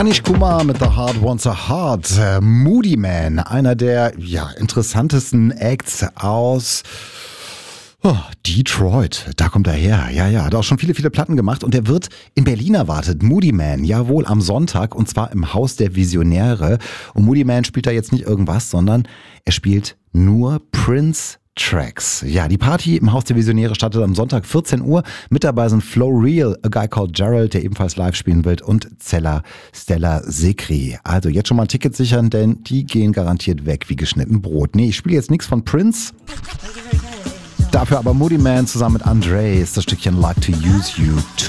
Anish Kumar mit The Heart Wants a Heart. Moodymann, einer der interessantesten Acts aus Detroit. Da kommt er her. Ja, hat auch schon viele Platten gemacht und er wird in Berlin erwartet. Moodymann, jawohl, am Sonntag und zwar im Haus der Visionäre. Und Moodymann spielt da jetzt nicht irgendwas, sondern er spielt nur Prince-Tracks. Ja, die Party im Haus der Visionäre startet am Sonntag 14 Uhr. Mit dabei sind Flow Real, A Guy Called Gerald, der ebenfalls live spielen wird, und Stella Sekri. Also jetzt schon mal ein Ticket sichern, denn die gehen garantiert weg wie geschnitten Brot. Nee, ich spiele jetzt nichts von Prince. Dafür aber Moodymann zusammen mit Andre ist das Stückchen Like to Use You Too.